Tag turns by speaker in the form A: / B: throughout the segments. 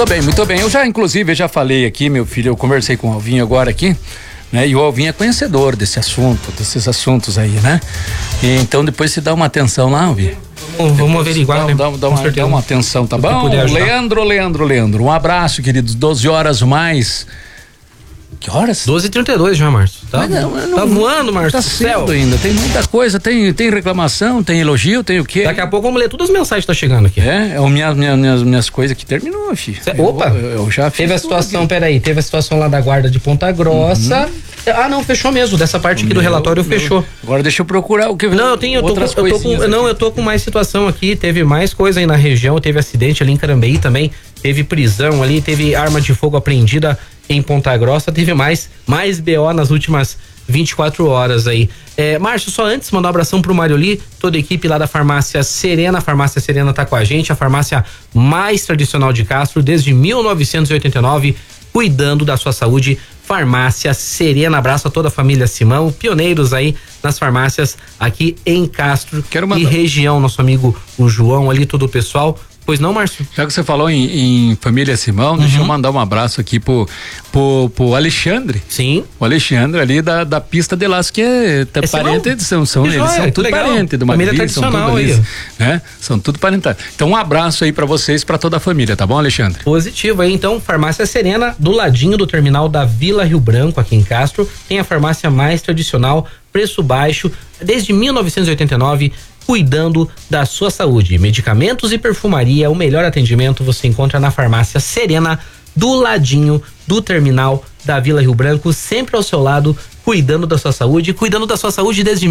A: Muito bem, muito bem. Eu já falei aqui, meu filho, eu conversei com o Alvinho agora aqui, né? E o Alvinho é conhecedor desses assuntos aí, né? E então depois se dá uma atenção lá, Alvinho.
B: Vamos averiguar, né?
A: Dá uma atenção, tá bom? Leandro, um abraço, queridos. 12 horas mais. Que horas?
B: 12h32 já, Márcio. Tá, tá voando, Márcio.
A: Tá cedo ainda, tem muita coisa, tem reclamação, tem elogio, tem o quê?
B: Daqui a pouco vamos ler todas as mensagens que tá chegando aqui.
A: Minhas coisas que terminou, filho.
B: Opa!
A: Eu já fiz.
B: Teve a situação, teve a situação lá da guarda de Ponta Grossa. Ah, não, fechou mesmo. Dessa parte aqui do relatório fechou.
A: Agora deixa eu procurar o que.
B: Não, eu tô com mais situação aqui. Teve mais coisa aí na região. Teve acidente ali em Carambeí também. Teve prisão ali. Teve arma de fogo apreendida em Ponta Grossa. Teve mais BO nas últimas 24 horas aí. Márcio, só antes, mandar um abração pro Marioli, toda a equipe lá da Farmácia Serena. A Farmácia Serena tá com a gente, a farmácia mais tradicional de Castro, desde 1989, cuidando da sua saúde. Farmácia Serena, abraço a toda a família Simão, pioneiros aí nas farmácias aqui em Castro e região. Nosso amigo o João ali, todo o pessoal. Pois não, Márcio?
A: Já que você falou em família Simão, deixa eu mandar um abraço aqui pro Alexandre.
B: Sim.
A: O Alexandre ali da pista de Laço, que é parente, eles são tudo parente do
B: família tradicional aí,
A: né? São tudo parentados. Então um abraço aí pra vocês, pra toda a família, tá bom, Alexandre?
B: Positivo aí, então, Farmácia Serena, do ladinho do terminal da Vila Rio Branco, aqui em Castro, tem a farmácia mais tradicional, preço baixo, desde 1989, cuidando da sua saúde. Medicamentos e perfumaria, o melhor atendimento você encontra na Farmácia Serena, do ladinho do terminal da Vila Rio Branco, sempre ao seu lado, cuidando da sua saúde desde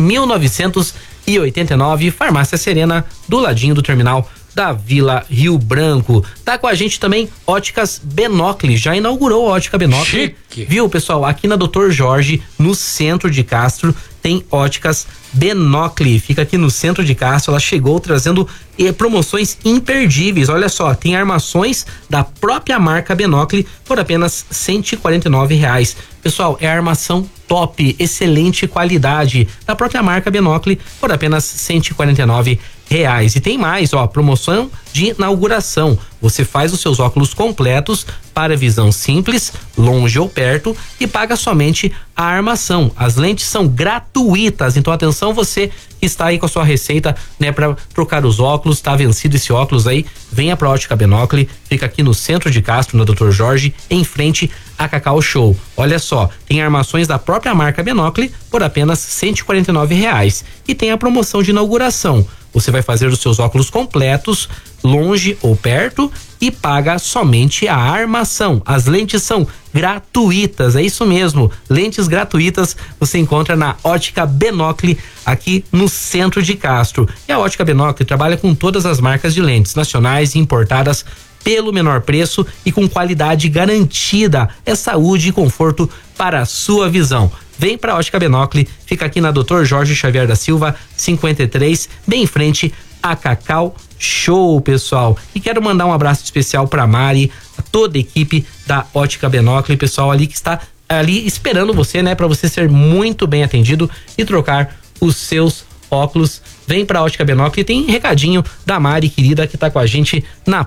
B: 1989. Farmácia Serena, do ladinho do terminal da Vila Rio Branco. Tá com a gente também Óticas Benocli, já inaugurou a Ótica Benocli. Chique. Viu, pessoal? Aqui na Dr. Jorge, no centro de Castro, tem Óticas Benocli. Fica aqui no centro de Castro. Ela chegou trazendo promoções imperdíveis. Olha só, tem armações da própria marca Benocli por apenas R$149. Pessoal, é armação top, excelente qualidade da própria marca Benocli por apenas R$149. E tem mais, promoção de inauguração. Você faz os seus óculos completos para visão simples, longe ou perto e paga somente a armação. As lentes são gratuitas, então atenção, você que está aí com a sua receita, né, para trocar os óculos, tá vencido esse óculos aí, venha pra Ótica Benocli, fica aqui no centro de Castro, na Dr. Jorge, em frente a Cacau Show. Olha só, tem armações da própria marca Benocli por apenas R$149 e tem a promoção de inauguração. Você vai fazer os seus óculos completos, longe ou perto, e paga somente a armação. As lentes são gratuitas, é isso mesmo, lentes gratuitas você encontra na Ótica Benocli, aqui no centro de Castro. E a Ótica Benocli trabalha com todas as marcas de lentes nacionais e importadas pelo menor preço e com qualidade garantida. É saúde e conforto para a sua visão. Vem pra Ótica Benocli, fica aqui na Dr. Jorge Xavier da Silva, 53, bem em frente a Cacau Show, pessoal. E quero mandar um abraço especial pra Mari, a toda a equipe da Ótica Benocli, pessoal ali que está ali esperando você, né, pra você ser muito bem atendido e trocar os seus óculos. Vem pra Ótica Benocli, tem recadinho da Mari, querida, que tá com a gente na